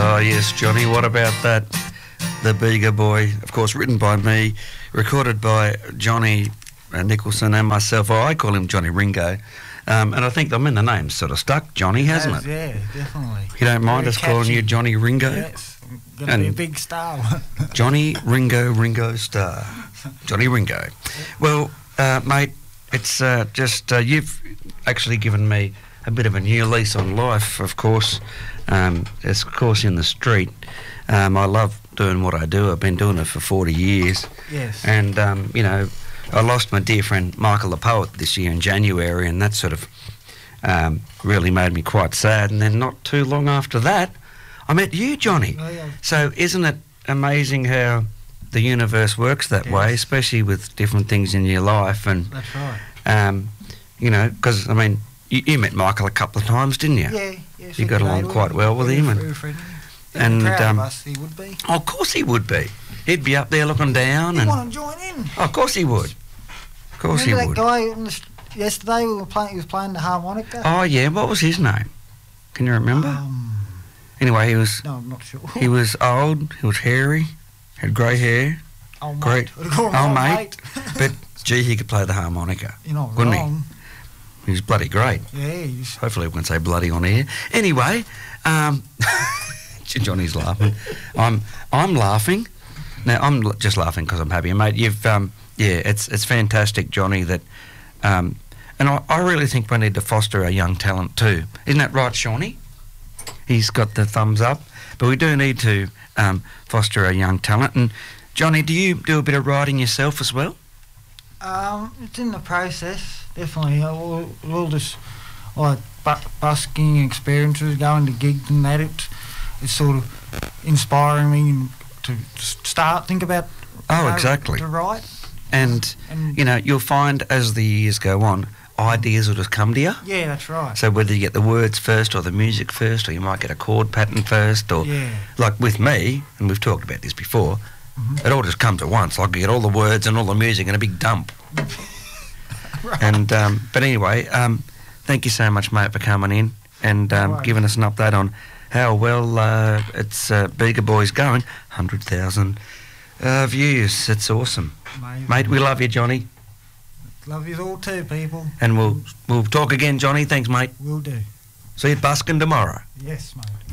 Oh, yes, Johnny, what about that? The Bega Boy, of course, written by me, recorded by Johnny Nicholson and myself. Oh, I call him Johnny Ringo. And I think, the name's sort of stuck, Johnny, hasn't it? Yeah, definitely. You don't mind us calling you Johnny Ringo? Yes, I'm going to be a big star. Johnny Ringo Star. Johnny Ringo. Well, mate, it's you've actually given me a bit of a new lease on life, of course. It's, of course, in the street. I love doing what I do. I've been doing it for 40 years. Yes. And, I lost my dear friend Michael the Poet this year in January, and that sort of really made me quite sad. And then not too long after that, I met you, Johnny. Oh, yeah. So isn't it amazing how the universe works that way, especially with different things in your life? And that's right. Because, you met Michael a couple of times, didn't you? Yeah, yes. You got along quite well with him. And proud of us, he would be. Oh, of course he would be. He'd be up there looking down. He'd want to join in. Oh, of course he would. Of course he would. Remember that guy yesterday he was playing the harmonica? Oh, yeah. What was his name? Can you remember? Anyway, he was... No, I'm not sure. He was old. He was hairy. Had grey hair. Oh, mate. Great. Oh, mate. But, gee, he could play the harmonica. You're not couldn't wrong. He was bloody great. Yeah, he's... Hopefully we can say bloody on air. Anyway, Johnny's laughing. I'm laughing. Now, I'm just laughing because I'm happy. Mate, you've... it's fantastic, Johnny, that... and I really think we need to foster our young talent too. Isn't that right, Shawnee? He's got the thumbs up. But we do need to foster our young talent. And, Johnny, do you do a bit of writing yourself as well? It's in the process, definitely. We'll just... like busking experiences, going to gigs and that. It's sort of inspiring me to think about... Oh, exactly. To write. And, you'll find as the years go on, ideas will just come to you. Yeah, that's right. So whether you get the words first or the music first, or you might get a chord pattern first, or like with me, and we've talked about this before, it all just comes at once. Like you get all the words and all the music in a big dump. Right. And but anyway, thank you so much, mate, for coming in and giving us an update on how well it's Bega Boy's going. 100,000 views. It's awesome. Amazing. Mate, we love you, Johnny. Love you all too, people. And we'll talk again, Johnny. Thanks, mate. Will do. See you at busking tomorrow. Yes, mate.